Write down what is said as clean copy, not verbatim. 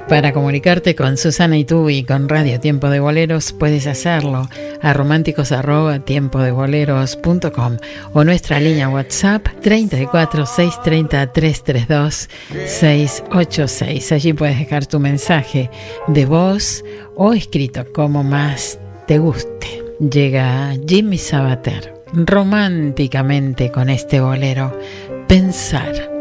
Para comunicarte con Susana y tú y con Radio Tiempo de Boleros puedes hacerlo a románticos@tiempodeBoleros.com o nuestra línea WhatsApp 34 630 332 686. Allí puedes dejar tu mensaje de voz o escrito como más te guste. Llega Jimmy Sabater románticamente con este bolero, Pensar.